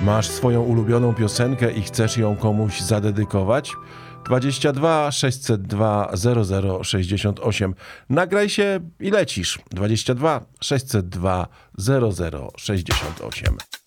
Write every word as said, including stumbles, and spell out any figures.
Masz swoją ulubioną piosenkę i chcesz ją komuś zadedykować? dwadzieścia dwa sześćset dwa zero zero sześćdziesiąt osiem. Nagraj się i lecisz. dwadzieścia dwa sześćset dwa zero zero sześćdziesiąt osiem.